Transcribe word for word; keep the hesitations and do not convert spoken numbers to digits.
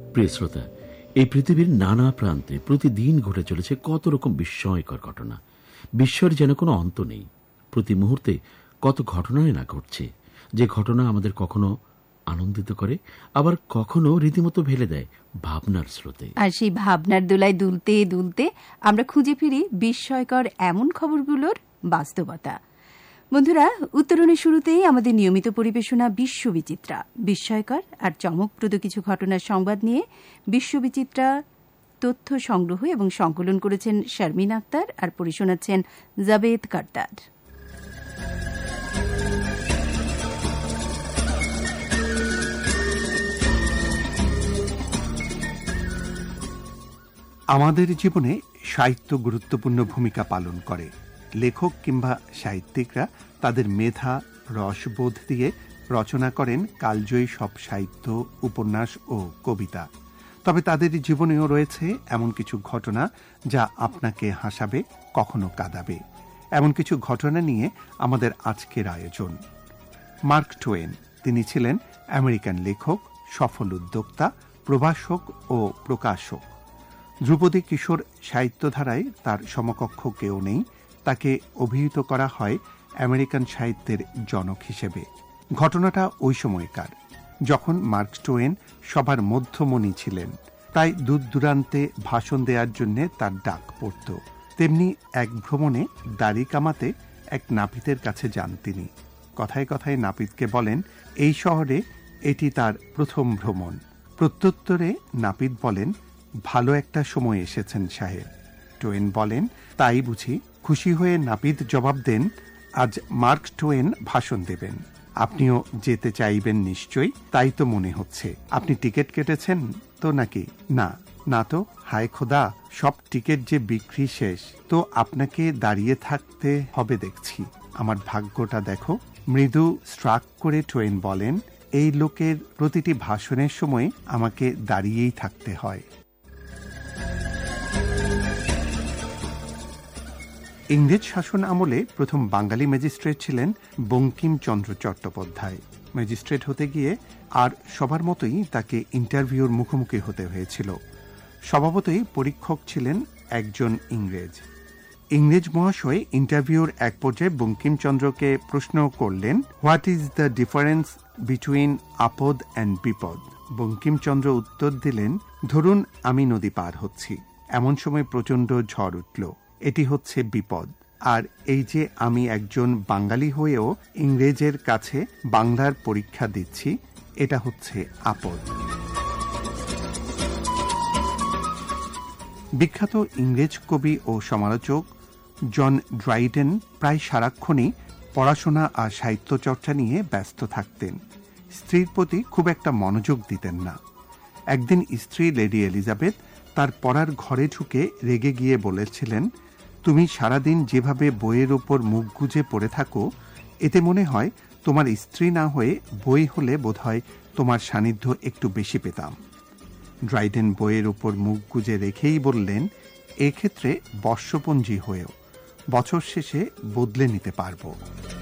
প্রিয় শ্রোতা, এই পৃথিবীর নানা প্রান্তে প্রতিদিন ঘটে চলেছে কত রকম বিস্ময়কর ঘটনা। বিস্ময়ের যেন কোনো অন্ত নেই। প্রতি মুহূর্তে কত ঘটনাই না ঘটছে, যে ঘটনা আমাদের কখনো আনন্দিত করে, আবার কখনো রীতিমতো ফেলে দেয় ভাবনার স্রোতে। আর সেই ভাবনার দোলায় দুলতে দুলতে আমরা খুঁজে ফিরি বিস্ময়কর এমন খবরগুলোর বাস্তবতা। বন্ধুরা, উত্তরণের শুরুতেই আমাদের নিয়মিত পরিবেশনা বিশ্ববিচিত্রা। বিস্ময়কর আর চমকপ্রদ কিছু ঘটনার সংবাদ নিয়ে বিশ্ববিচিত্রা তথ্য সংগ্রহ এবং সংকলন করেছেন শারমিন আক্তার, আর পড়ে শোনাচ্ছেন জাবেদ কার্তার। আমাদের জীবনে সাহিত্য গুরুত্বপূর্ণ ভূমিকা পালন করে। লেখক কিংবা সাহিত্যিকরা তাদের মেধা, রসবোধ দিয়ে রচনা করেন কালজয়ী সব সাহিত্য, উপন্যাস ও কবিতা। তবে তাদের জীবনেও রয়েছে এমন কিছু ঘটনা যা আপনাকে হাসাবে, কখনো কাঁদাবে। এমন কিছু ঘটনা নিয়ে আমাদের আজকের আয়োজন। মার্ক টোয়েন, তিনি ছিলেন আমেরিকান লেখক, সফল উদ্যোক্তা, প্রভাষক ও প্রকাশক। ধ্রুপদী কিশোর সাহিত্যধারায় তার সমকক্ষ কেউ নেই। তাকে অভিহিত করা হয় আমেরিকান সাহিত্যের জনক হিসেবে। ঘটনাটা ওই সময়কার, যখন মার্ক টোয়েন সবার মধ্যমণি ছিলেন। তাই দূর দূরান্তে ভাষণ দেওয়ার জন্য তার ডাক পড়ত। তেমনি এক ভ্রমণে দাড়ি কামাতে এক নাপিতের কাছে যান তিনি। কথায় কথায় নাপিতকে বলেন এই শহরে এটি তার প্রথম ভ্রমণ। প্রত্যুত্তরে নাপিত বলেন, ভালো একটা সময় এসেছেন সাহেব। টোয়েন বলেন, তাই বুঝি? খুশি হয়ে নাপিত জবাব দেন, আজ মার্ক টোয়েন ভাষণ দেবেন, আপনিও যেতে চাইবেন নিশ্চয়ই, তাই তো মনে হচ্ছে। আপনি টিকিট কেটেছেন তো নাকি? না না তো, হায় খোদা, সব টিকিট যে বিক্রি শেষ, তো আপনাকে দাঁড়িয়ে থাকতে হবে দেখছি। আমার ভাগ্যটা দেখো। মৃদু স্ট্রাক করে টোয়েন বলেন, এই লোকের প্রতিটি ভাষণের সময় আমাকে দাঁড়িয়েই থাকতে হয়। ইংরেজ শাসন আমলে প্রথম বাঙালি ম্যাজিস্ট্রেট ছিলেন বঙ্কিমচন্দ্র চট্টোপাধ্যায়। ম্যাজিস্ট্রেট হতে গিয়ে আর সবার মতোই তাকে ইন্টারভিউর মুখোমুখি হতে হয়েছিল। স্বভাবতই পরীক্ষক ছিলেন একজন ইংরেজ। ইংরেজ মহাশয় ইন্টারভিউর এক পর্যায়ে বঙ্কিমচন্দ্রকে প্রশ্ন করলেন, what is the difference between আপদ অ্যান্ড বিপদ? বঙ্কিমচন্দ্র উত্তর দিলেন, ধরুন আমি নদী পার হচ্ছি, এমন সময় প্রচণ্ড ঝড় উঠল, এটি হচ্ছে বিপদ। আর এই যে আমি একজন বাঙালি হয়েও ইংরেজের কাছে বাংলার পরীক্ষা দিচ্ছি, এটা হচ্ছে আপদ। বিখ্যাত ইংরেজ কবি ও সমালোচক জন ড্রাইডেন প্রায় সারাক্ষণই পড়াশোনা আর সাহিত্য চর্চা নিয়ে ব্যস্ত থাকতেন। স্ত্রীর প্রতি খুব একটা মনোযোগ দিতেন না। একদিন স্ত্রী লেডি এলিজাবেথ তার পড়ার ঘরে ঢুকে রেগে গিয়ে বলেছিলেন, তুমি সারাদিন যেভাবে বইয়ের ওপর মুখ গুজে পড়ে থাকো, এতে মনে হয় তোমার স্ত্রী না হয়ে বই হলে বোধহয় তোমার সান্নিধ্য একটু বেশি পেতাম। ড্রাইডেন বইয়ের উপর মুখ গুজে রেখেই বললেন, এক্ষেত্রে বর্ষপঞ্জি হয়েও বছর শেষে বদলে নিতে পারবো।